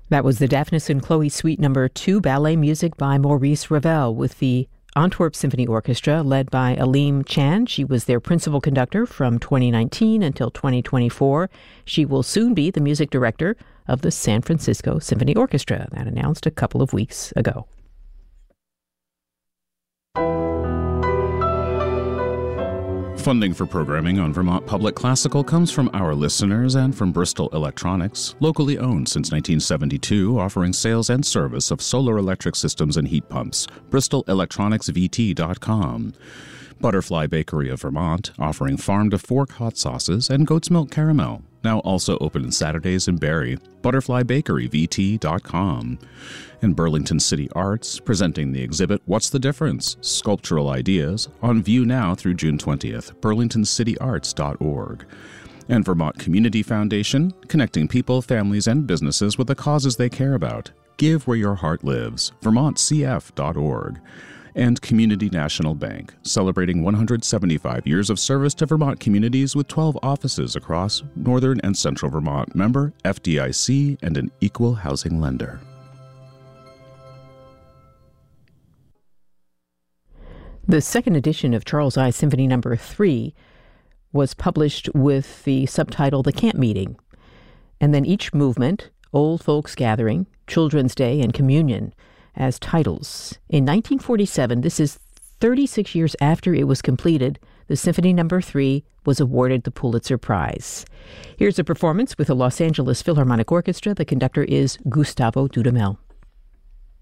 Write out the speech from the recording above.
That was the Daphnis and Chloe Suite No. 2, ballet music by Maurice Ravel, with the Antwerp Symphony Orchestra led by Aleem Chan. She was their principal conductor from 2019 until 2024. She will soon be the music director of the San Francisco Symphony Orchestra. That announced a couple of weeks ago. Funding for programming on Vermont Public Classical comes from our listeners and from Bristol Electronics, locally owned since 1972, offering sales and service of solar electric systems and heat pumps. BristolElectronicsVT.com. Butterfly Bakery of Vermont, offering farm-to-fork hot sauces and goat's milk caramel. Now also open on Saturdays in Barrie. ButterflyBakeryVT.com. And Burlington City Arts, presenting the exhibit What's the Difference? Sculptural Ideas, on view now through June 20th, burlingtoncityarts.org. And Vermont Community Foundation, connecting people, families, and businesses with the causes they care about. Give where your heart lives, vermontcf.org. And Community National Bank, celebrating 175 years of service to Vermont communities with 12 offices across northern and central Vermont. Member FDIC and an equal housing lender. The second edition of Charles I Symphony No. 3 was published with the subtitle The Camp Meeting, and then each movement, Old Folks Gathering, Children's Day, and Communion, as titles. In 1947, this is 36 years after it was completed, the Symphony No. 3 was awarded the Pulitzer Prize. Here's a performance with the Los Angeles Philharmonic Orchestra. The conductor is Gustavo Dudamel.